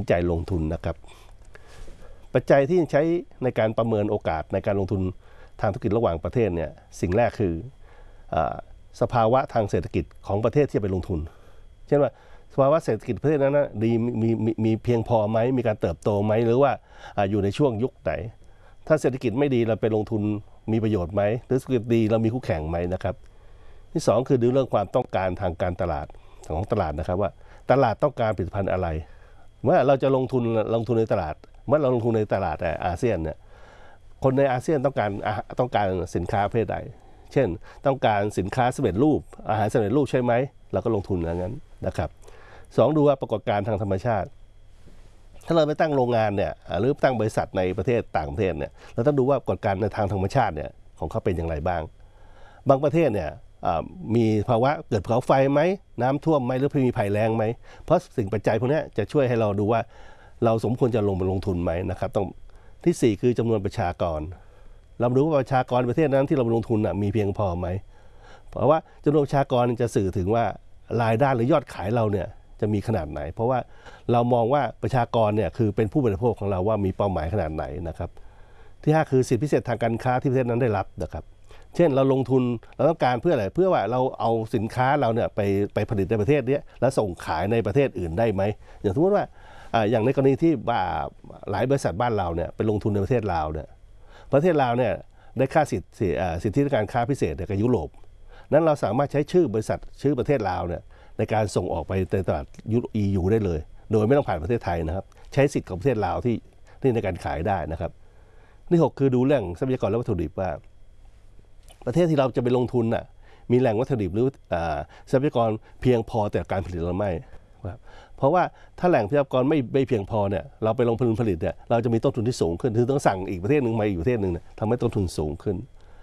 ใจลงทุนนะครับปัจจัยที่ใช้ในการประเมินโอกาสในการลงทุนทางธุรกิจระหว่างประเทศเนี่ยสิ่งแรกคือสภาวะทางเศรษฐกิจของประเทศที่จะไปลงทุนเช่นว่าสภาวะเศรษฐกิจประเทศนั้นดีมีเพียงพอไหมมีการเติบโตไหมหรือว่าอยู่ในช่วงยุคไหนถ้าเศรษฐกิจไม่ดีเราไปลงทุนมีประโยชน์ไหมหรือเศรษฐกิจดีเรามีคู่แข่งไหมนะครับที่สองคือดูเรื่องความต้องการทางการตลาดของตลาดนะครับว่าตลาดต้องการผลิตภัณฑ์อะไรเมื่อเราจะลงทุนในตลาดเมื่อเราลงทุนในตลาดอาเซียนเนี่ยคนในอาเซียนต้องการสินค้าประเภทใดเช่นต้องการสินค้าสำเร็จรูปอาหารสำเร็จรูปใช่ไหมเราก็ลงทุนอย่างนั้นนะครับสองดูว่าปรากฏการณ์ทางธรรมชาติถ้าเราไปตั้งโรงงานเนี่ยหรือตั้งบริษัทในประเทศต่างประเทศเนี่ยเราต้องดูว่าปรากฏการณ์ในทางธรรมชาติเนี่ยของเขาเป็นอย่างไรบ้างบางประเทศเนี่ยมีภาวะเกิดภูเขาไฟไหมน้ำท่วมไหมหรือมีภัยแล้งไหมเพราะสิ่งปัจจัยพวกนี้จะช่วยให้เราดูว่าเราสมควรจะลงทุนไหมนะครับต้องที่4คือจำนวนประชากรเราดูว่าประชากรประเทศนั้นที่เราลงทุนมีเพียงพอไหมเพราะว่าจำนวนประชากรจะสื่อถึงว่ารายได้หรือยอดขายเราเนี่ยจะมีขนาดไหนเพราะว่าเรามองว่าประชากรเนี่ยคือเป็นผู้บริโภคของเราว่ามีเป้าหมายขนาดไหนนะครับที่5คือสิทธิพิเศษทางการค้าที่ประเทศนั้นได้รับนะครับเช่นเราลงทุนเราต้องการเพื่ออะไรเพื่อว่าเราเอาสินค้าเราเนี่ยไปผลิตในประเทศนี้แล้วส่งขายในประเทศอื่นได้ไหมอย่างสมมติว่าอย่างในกรณีที่หลายบริษัทบ้านเราเนี่ยไปลงทุนในประเทศลาวเนี่ยได้ค่าสิทธิการค้าพิเศษกับยุโรปนั้นเราสามารถใช้ชื่อบริษัทชื่อประเทศลาวเนี่ยในการส่งออกไปในตลาดEUได้เลยโดยไม่ต้องผ่านประเทศไทยนะครับใช้สิทธิ์ของประเทศลาวที่ในการขายได้นะครับที่6คือดูเรื่องทรัพยากรและวัตถุดิบว่าประเทศที่เราจะไปลงทุนมีแหล่งวัตถุดิบหรือทรัพยากรเพียงพอแต่การผลิตหรือไม่เพราะว่าถ้าแหล่งทรัพยากรไม่เพียงพอเนี่ยเราไปลงทุนผลิตเนี่ยเราจะมีต้นทุนที่สูงขึ้นคือต้องสั่งอีกประเทศหนึ่งมาอีกประเทศหนึ่งทำให้ต้นทุนสูงขึ้น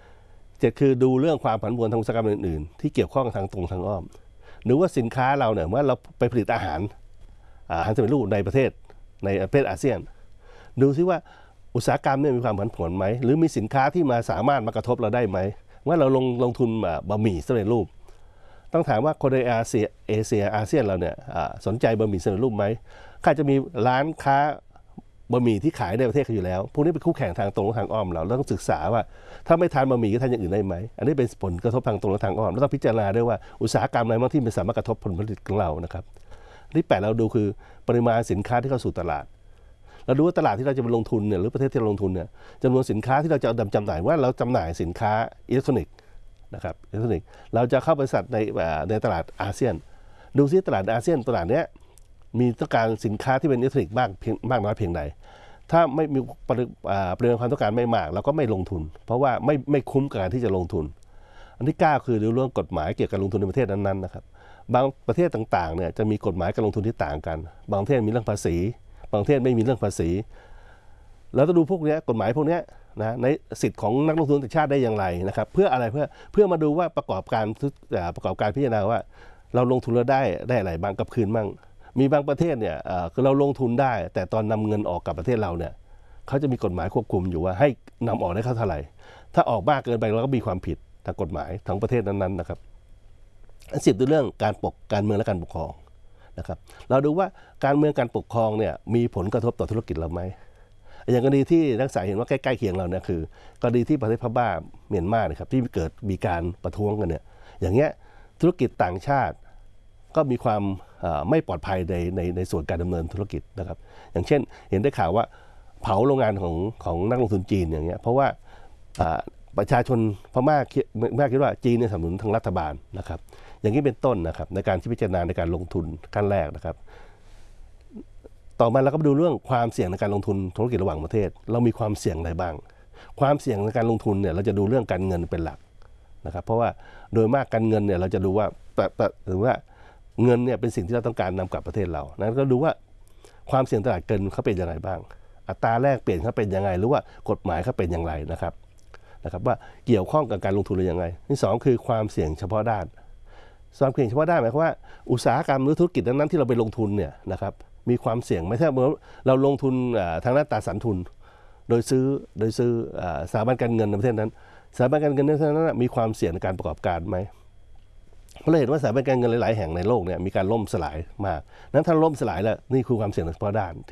7คือดูเรื่องความผันผวนทางอุตสาหกรรมอื่นๆที่เกี่ยวข้องทางตรงทางอ้อมหรือว่าสินค้าเราเนี่ยเมื่อเราไปผลิตอาหารสำเร็จรูปในประเทศอาเซียนดูซิว่าอุตสาหกรรมเนี่ยมีความผันผวนไหมหรือมีสินค้าที่สามารถมากระทบเราได้ไหมว่าเราลงทุนบะหมี่สำเร็จรูปต้องถามว่าคนในอาเซียนเราเนี่ยสนใจบะหมี่สำเร็จรูปไหมใครจะมีร้านค้าบะหมี่ที่ขายในประเทศเขาอยู่แล้วพวกนี้เป็นคู่แข่งทางตรงและทางอ้อมเราต้องศึกษาว่าถ้าไม่ทานบะหมี่ก็ทานอย่างอื่นได้ไหมอันนี้เป็นผลกระทบทางตรงและทางอ้อมแล้วต้องพิจารณาด้วยว่าอุตสาหกรรมอะไรบ้างที่มันสามารถกระทบผลผลิตของเรานะครับที่8เราดูคือปริมาณสินค้าที่เข้าสู่ตลาดเราดูว่าตลาดที่เราจะไปลงทุนเนี่ยหรือประเทศที่เราลงทุนเนี่ยจำนวนสินค้าที่เราจะจำหน่ายว่าเราจำหน่ายสินค้าอิเล็กทรอนิกส์นะครับอิเล็กทรอนิกส์เราจะเข้าบริษัทในตลาดอาเซียนดูซิตลาดอาเซียนตลาดเนี้ยมีต้องการสินค้าที่เป็นอิเล็กทรอนิกส์มากน้อยเพียงใดถ้าไม่มีปริมาณความต้องการไม่มากเราก็ไม่ลงทุนเพราะว่าไม่คุ้มกับการที่จะลงทุนอันที่9คือเรื่องกฎหมายเกี่ยวกับลงทุนในประเทศนั้นๆนะครับบางประเทศต่างๆเนี่ยจะมีกฎหมายการลงทุนที่ต่างกันบางประเทศมีเรื่องภาษีบางประเทศไม่มีเรื่องภาษีแล้วต้องดูพวกนี้กฎหมายพวกนี้ในสิทธิ์ของนักลงทุนต่างชาติได้อย่างไรนะครับเพื่ออะไรเพื่อมาดูว่าประกอบการพิจารณาว่าเราลงทุนแล้วได้อะไรบ้างกับคืนบ้างมีบางประเทศเนี่ยคือเราลงทุนได้แต่ตอนนำเงินออกกับประเทศเราเนี่ยเขาจะมีกฎหมายควบคุมอยู่ว่าให้นำออกได้เท่าไหร่ถ้าออกมากเกินไปเราก็มีความผิดทางกฎหมายทั้งประเทศนั้นๆนะครับอัน10ดูเรื่องการเมืองและการปกครองนะครับเราดูว่าการเมืองการปกครองเนี่ยมีผลกระทบต่อธุรกิจเราไหมอย่างกรณีที่นักศึกษาเห็นว่าใกล้ๆเคียงเราเนี่ยคือกรณีที่ประเทศพม่าเมียนมานะครับที่มีการประท้วงกันเนี่ยอย่างเงี้ยธุรกิจต่างชาติก็มีความไม่ปลอดภัยในส่วนการดำเนินธุรกิจนะครับอย่างเช่นเห็นได้ข่าวว่าเผาโรงงานของนักลงทุนจีนอย่างเงี้ยเพราะว่าประชาชนพม่าคิดว่าจีนเนี่ยสนับสนุนทางรัฐบาลนะครับอย่างนี้เป็นต้นนะครับในการที่พิจารณาในการลงทุนขั้นแรกนะครับต่อมาเราก็ไปดูเรื่องความเสี่ยงในการลงทุนธุรกิจระหว่างประเทศเรามีความเสี่ยงอะไรบ้างความเสี่ยงในการลงทุนเนี่ยเราจะดูเรื่องการเงินเป็นหลักนะครับเพราะว่าโดยมากการเงินเนี่ยเราจะดูว่าหรือว่าเงินเนี่ยเป็นสิ่งที่เราต้องการนำกลับประเทศเรานั้นก็ดูว่าความเสี่ยงตลาดเงินเขาเป็นยังไงบ้างอัตราแลกเปลี่ยนเขาเป็นยังไงหรือว่ากฎหมายเขาเป็นอย่างไรนะครับว่าเกี่ยวข้องกับการลงทุนหรือยังไงที่2คือความเสี่ยงเฉพาะด้านความเสี่ยงเฉพาะด้านหมายความว่าอุตสาหกรรมหรือธุรกิจนั้นที่เราไปลงทุนเนี่ยนะครับมีความเสี่ยงไม่ใช่เราลงทุนทางด้านตราสารทุนโดยซื้อสถาบันการเงินในประเทศนั้นสถาบันการเงินในประเทศนั้นมีความเสี่ยงในการประกอบการไหมเพราะเราเห็นว่าสถาบันการเงินหลายๆแห่งในโลกเนี่ยมีการล่มสลายมากนั้นถ้าล่มสลายแล้วนี่คือความเสี่ยงเฉพาะด้าน